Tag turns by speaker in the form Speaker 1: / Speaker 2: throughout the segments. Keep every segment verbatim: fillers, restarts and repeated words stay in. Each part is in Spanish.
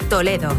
Speaker 1: Toledo.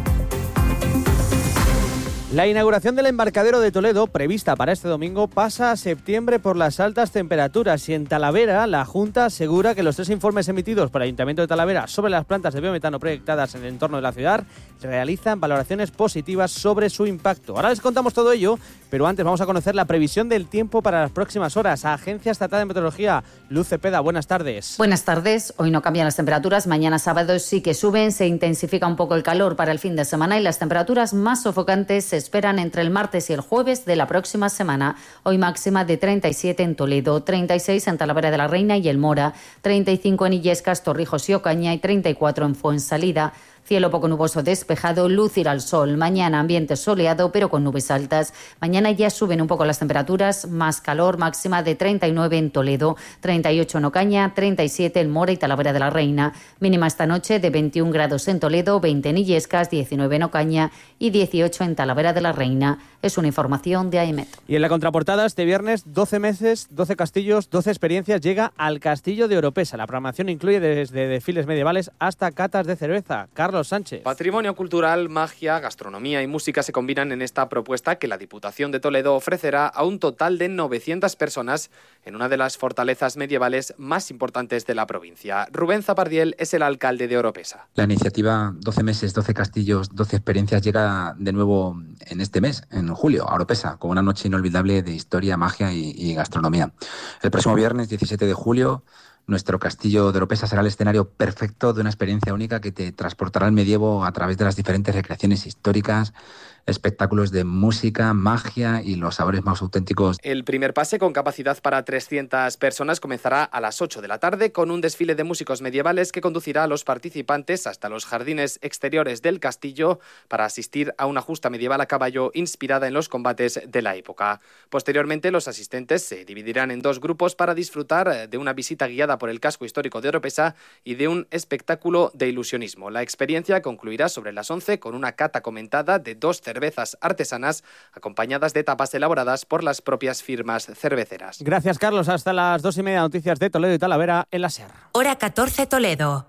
Speaker 2: La inauguración del embarcadero de Toledo, prevista para este domingo, pasa a septiembre por las altas temperaturas y en Talavera la Junta asegura que los tres informes emitidos por el Ayuntamiento de Talavera sobre las plantas de biometano proyectadas en el entorno de la ciudad realizan valoraciones positivas sobre su impacto. Ahora les contamos todo ello, pero antes vamos a conocer la previsión del tiempo para las próximas horas. Agencia Estatal de Meteorología, Luz Cepeda, buenas tardes.
Speaker 3: Buenas tardes. Hoy no cambian las temperaturas, mañana sábado sí que suben, se intensifica un poco el calor para el fin de semana y las temperaturas más sofocantes se esperan entre el martes y el jueves de la próxima semana. Hoy máxima de treinta y siete en Toledo, treinta y seis en Talavera de la Reina y El Mora, treinta y cinco en Illescas, Torrijos y Ocaña y treinta y cuatro en Fuensalida. Cielo poco nuboso despejado, luz irá al sol. Mañana ambiente soleado pero con nubes altas. Mañana ya suben un poco las temperaturas, más calor, máxima de treinta y nueve en Toledo, treinta y ocho en Ocaña, treinta y siete en Mora y Talavera de la Reina. Mínima esta noche de veintiún grados en Toledo, veinte en Illescas, diecinueve en Ocaña y dieciocho en Talavera de la Reina. Es una información de AEMET.
Speaker 2: Y en la contraportada este viernes, doce meses, doce castillos, doce experiencias llega al Castillo de Oropesa. La programación incluye desde desfiles medievales hasta catas de cerveza. Carlos Sánchez.
Speaker 4: Patrimonio cultural, magia, gastronomía y música se combinan en esta propuesta que la Diputación de Toledo ofrecerá a un total de novecientas personas en una de las fortalezas medievales más importantes de la provincia. Rubén Zapardiel es el alcalde de Oropesa.
Speaker 5: La iniciativa doce meses, doce castillos, doce experiencias llega de nuevo en este mes, en julio, a Oropesa, con una noche inolvidable de historia, magia y, y gastronomía. El próximo viernes, diecisiete de julio, nuestro castillo de Oropesa será el escenario perfecto de una experiencia única que te transportará al medievo a través de las diferentes recreaciones históricas, espectáculos de música, magia y los sabores más auténticos.
Speaker 4: El primer pase, con capacidad para trescientas personas, comenzará a las ocho de la tarde con un desfile de músicos medievales que conducirá a los participantes hasta los jardines exteriores del castillo para asistir a una justa medieval a caballo inspirada en los combates de la época. Posteriormente, los asistentes se dividirán en dos grupos para disfrutar de una visita guiada por el casco histórico de Oropesa y de un espectáculo de ilusionismo. La experiencia concluirá sobre las once con una cata comentada de dos cervezas artesanas acompañadas de tapas elaboradas por las propias firmas cerveceras.
Speaker 2: Gracias, Carlos. Hasta las dos y media, noticias de Toledo y Talavera en la SER.
Speaker 1: Hora catorce Toledo.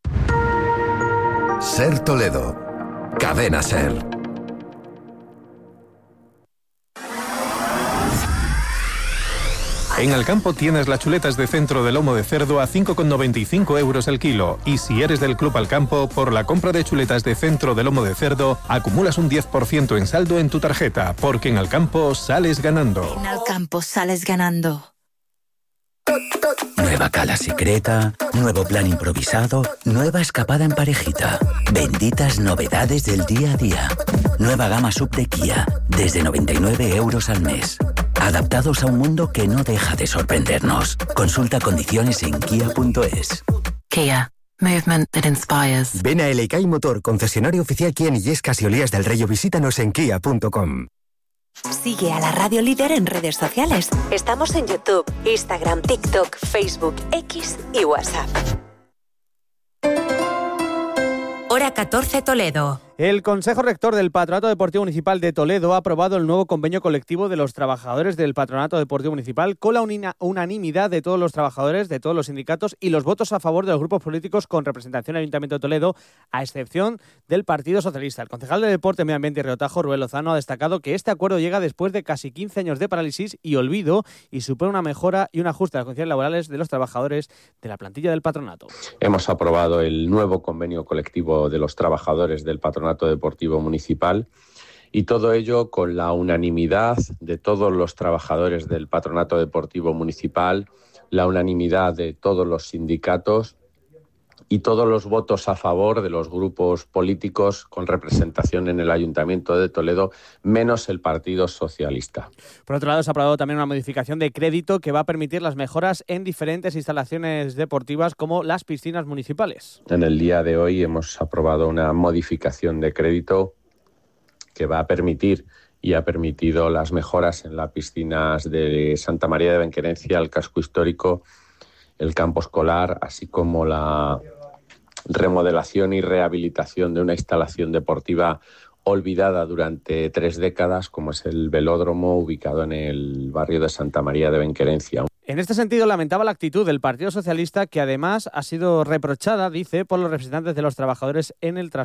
Speaker 6: SER Toledo. Cadena SER.
Speaker 7: En Alcampo tienes las chuletas de centro de lomo de cerdo a cinco con noventa y cinco euros el kilo. Y si eres del Club Alcampo, por la compra de chuletas de centro de lomo de cerdo, acumulas un diez por ciento en saldo en tu tarjeta, porque en Alcampo sales ganando.
Speaker 8: En Alcampo sales ganando.
Speaker 9: Nueva cala secreta, nuevo plan improvisado, nueva escapada en parejita. Benditas novedades del día a día. Nueva gama sub de Kia, desde noventa y nueve euros al mes. Adaptados a un mundo que no deja de sorprendernos. Consulta condiciones en kia punto es.
Speaker 8: Kia. Movement that inspires.
Speaker 10: Ven a L K I Motor, concesionario oficial Kia en Illescas y Olías del Rey, o visítanos en kia punto com.
Speaker 11: Sigue a la Radio Líder en redes sociales. Estamos en YouTube, Instagram, TikTok, Facebook, X y WhatsApp.
Speaker 1: Hora catorce Toledo.
Speaker 2: El Consejo Rector del Patronato Deportivo Municipal de Toledo ha aprobado el nuevo convenio colectivo de los trabajadores del Patronato Deportivo Municipal con la unina- unanimidad de todos los trabajadores, de todos los sindicatos y los votos a favor de los grupos políticos con representación en el Ayuntamiento de Toledo, a excepción del Partido Socialista. El concejal de Deporte, Medio Ambiente y Río Tajo, Rubén Lozano, ha destacado que este acuerdo llega después de casi quince años de parálisis y olvido y supone una mejora y un ajuste a las condiciones laborales de los trabajadores de la plantilla del patronato.
Speaker 12: Hemos aprobado el nuevo convenio colectivo de los trabajadores del Patronato Deportivo Municipal y todo ello con la unanimidad de todos los trabajadores del Patronato Deportivo Municipal, la unanimidad de todos los sindicatos y todos los votos a favor de los grupos políticos con representación en el Ayuntamiento de Toledo, menos el Partido Socialista.
Speaker 2: Por otro lado, se ha aprobado también una modificación de crédito que va a permitir las mejoras en diferentes instalaciones deportivas como las piscinas municipales.
Speaker 12: En el día de hoy hemos aprobado una modificación de crédito que va a permitir y ha permitido las mejoras en las piscinas de Santa María de Benquerencia, el casco histórico, el campo escolar, así como la remodelación y rehabilitación de una instalación deportiva olvidada durante tres décadas, como es el velódromo ubicado en el barrio de Santa María de Benquerencia.
Speaker 2: En este sentido, lamentaba la actitud del Partido Socialista, que además ha sido reprochada, dice, por los representantes de los trabajadores en el transporte.